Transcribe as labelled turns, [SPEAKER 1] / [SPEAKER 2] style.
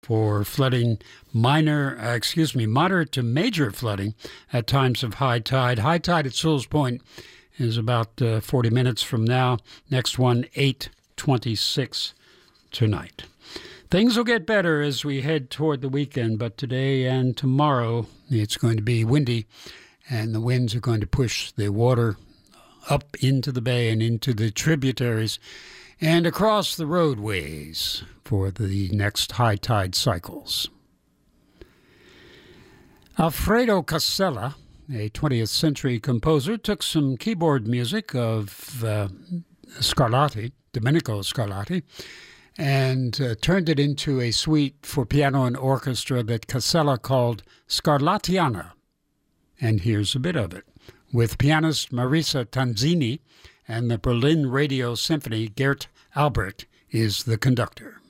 [SPEAKER 1] for flooding, moderate to major flooding at times of high tide. High tide at Sewell's Point is about 40 minutes from now. Next one, 8:26 tonight. Things will get better as we head toward the weekend, but today and tomorrow it's going to be windy, and the winds are going to push the water up into the bay and into the tributaries and across the roadways for the next high tide cycles. Alfredo Casella, a 20th century composer, took some keyboard music of Domenico Scarlatti, and turned it into a suite for piano and orchestra that Casella called Scarlattiana. And here's a bit of it, with pianist Marisa Tanzini and the Berlin Radio Symphony. Gert Albrecht is the conductor.